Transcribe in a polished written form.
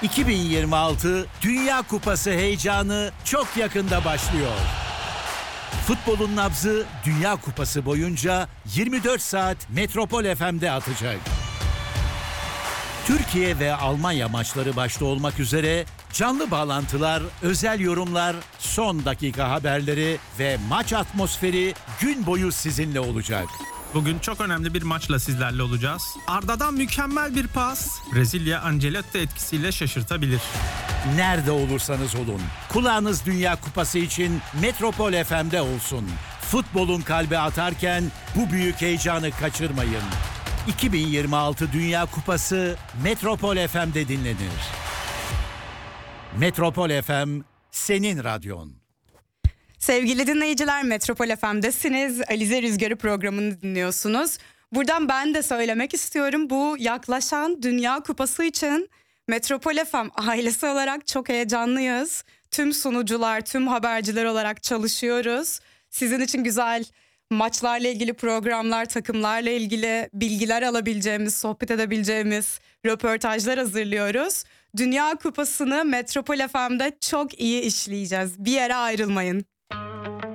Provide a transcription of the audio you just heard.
2026 Dünya Kupası heyecanı çok yakında başlıyor. Futbolun nabzı Dünya Kupası boyunca 24 saat Metropol FM'de atacak. Türkiye ve Almanya maçları başta olmak üzere canlı bağlantılar, özel yorumlar, son dakika haberleri ve maç atmosferi gün boyu sizinle olacak. Bugün çok önemli bir maçla sizlerle olacağız. Arda'dan mükemmel bir pas. Brezilya Ancelotti etkisiyle şaşırtabilir. Nerede olursanız olun, kulağınız Dünya Kupası için Metropol FM'de olsun. Futbolun kalbi atarken bu büyük heyecanı kaçırmayın. 2026 Dünya Kupası Metropol FM'de dinlenir. Metropol FM, senin radyon. Sevgili dinleyiciler, Metropol FM'desiniz. Alize Rüzgarı programını dinliyorsunuz. Buradan ben de söylemek istiyorum. Bu yaklaşan Dünya Kupası için Metropol FM ailesi olarak çok heyecanlıyız. Tüm sunucular, tüm haberciler olarak çalışıyoruz. Sizin için güzel maçlarla ilgili programlar, takımlarla ilgili bilgiler alabileceğimiz, sohbet edebileceğimiz röportajlar hazırlıyoruz. Dünya Kupası'nı Metropol FM'de çok iyi işleyeceğiz. Bir yere ayrılmayın.